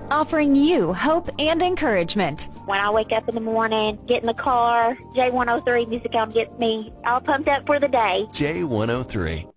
offering you hope and encouragement. When I wake up in the morning, get in the car, J103 music on gets me all pumped up for the day. J103,